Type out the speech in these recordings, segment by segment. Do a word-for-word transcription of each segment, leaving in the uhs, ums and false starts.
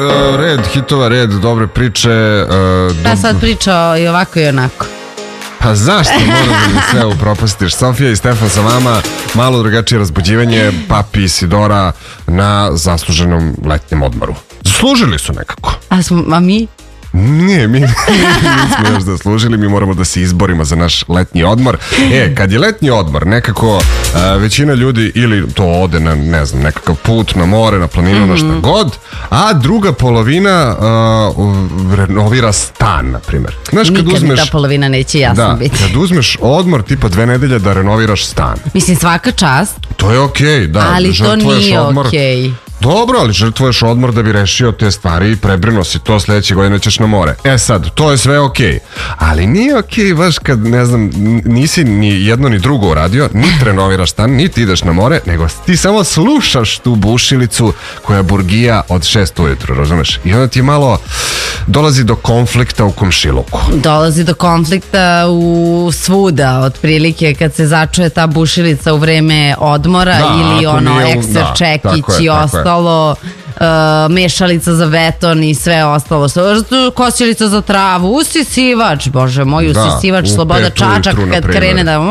Red hitova, red dobre priče. uh, Ja sad pričao i ovako i onako. Pa zašto moram da mi sve upropastiš? Sofija i Stefan sa vama. Malo drugačije razbuđivanje. Papi i Sidora na zasluženom letnjem odmoru. Zaslužili su nekako. A, smo, a mi? Nije, mi nismo još zaslužili. Mi moramo da se izborimo za naš letnji odmor. E, kad je letnji odmor, nekako uh, većina ljudi ili to ode na, ne znam, nekakav put na more, na planinu, mm-hmm. na šta god, a druga polovina uh, renovira stan, na primjer. Znaš, kad Nikad uzmeš, mi ta polovina neće jasno da, biti. kad uzmeš odmor tipa dve nedelje da renoviraš stan. Mislim, svaka čast. To je okej, okay, da. Ali to nije okej. Okay. Dobro, ali žrtvuješ odmor da bi rešio te stvari i prebrinuo si to, sljedeće godine ćeš na more. E sad, to je sve okej. Okay. Ali nije okej okay, baš kad, ne znam, nisi ni jedno ni drugo uradio, niti renoviraš stan, niti ideš na more, nego ti samo slušaš tu bušilicu koja burgija od šest ujutru, razumeš? I onda ti malo dolazi do konflikta u komšiluku. Dolazi do konflikta u svuda, otprilike kad se začuje ta bušilica u vreme odmora, da, ili ono ekser da, čekić i ostalo. Uh, mešalica za beton i sve ostalo, kosilica za travu, usisivač, bože moj, usisivač, da, Sloboda Čačak kad krene da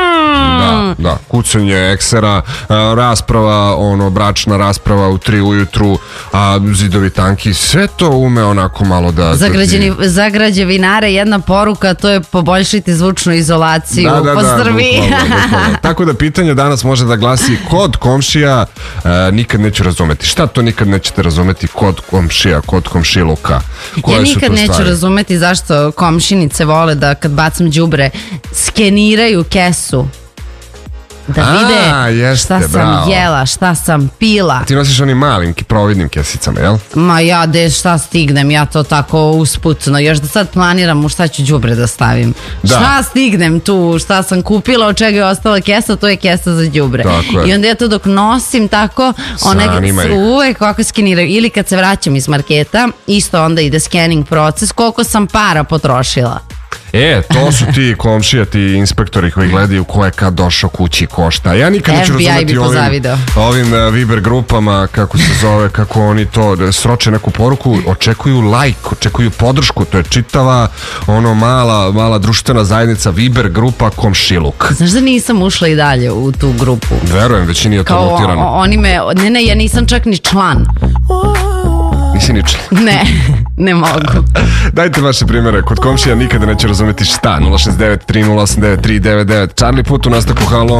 da, da, kucanje eksera, rasprava, ono, bračna rasprava u tri ujutru, a zidovi tanki, sve to ume onako malo da... Za, građani, za građevinare jedna poruka, to je poboljšiti zvučnu izolaciju da, da, po da, Srbiji. bukvalno, bukvalno. Tako da pitanje danas može da glasi kod komšija uh, nikad neću razumeti. Šta to nikad nećete razumeti kod komšija, kod komšiluka? Koje ja nikad neću stvari? razumeti zašto komšinice vole da kad bacam đubre skeniraju kesu. Da vide A, jeste, šta sam bravo. jela, šta sam pila. Ti nosiš onim malim providnim kesicama, jel? Ma ja, de šta stignem, ja to tako usputno. Još da sad planiram u šta ću đubre da stavim. Da. Šta stignem tu, šta sam kupila, od čega je ostala kesa, to je kesa za đubre. I onda ja to dok nosim tako, one uvek ovako skeniraju. Ili kad se vraćam iz marketa, isto onda ide scanning proces, koliko sam para potrošila. E, to su ti komšija, ti inspektori koji gledaju ko je kad došao kući, ko šta. Ja nikad neću razumeti ovim, ovim uh, Viber grupama, kako se zove, kako oni to sroče neku poruku, očekuju like, očekuju podršku, to je čitava ono mala, mala društvena zajednica Viber grupa Komšiluk. Znaš da nisam ušla i dalje u tu grupu? Verujem, većini je to kao notirano. O, oni me, ne, ne, ja nisam čak ni član. Nisi ni član? Ne, ne mogu. Dajte vaše primjere, kod komšija nikada neće razumeti šta. nula šest devet tri nula osam devet tri devet devet. Charlie Put u nastavku, halo.